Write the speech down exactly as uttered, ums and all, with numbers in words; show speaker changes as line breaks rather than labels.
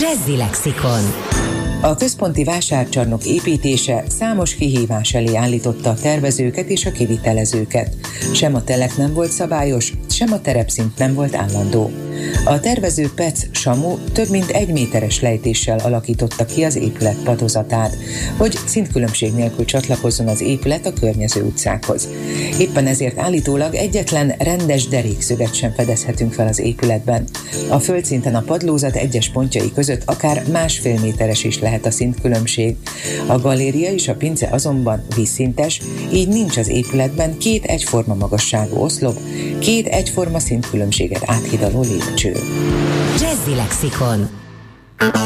Jazzy Lexikon.
A központi vásárcsarnok építése számos kihívás elé állította a tervezőket és a kivitelezőket. Sem a telek nem volt szabályos, sem a terepszint nem volt állandó. A tervező Pec Samu több mint egy méteres lejtéssel alakította ki az épület padozatát, hogy szintkülönbség nélkül csatlakozzon az épület a környező utcákhoz. Éppen ezért állítólag egyetlen rendes derékszöget sem fedezhetünk fel az épületben. A földszinten a padlózat egyes pontjai között akár másfél méteres is lehet a szintkülönbség. A galéria és a pince azonban vízszintes, így nincs az épületben két egyforma magasságú oszlop, két egyforma szintkülönbséget áthidaló lépcső.
Jazzy Lexikon.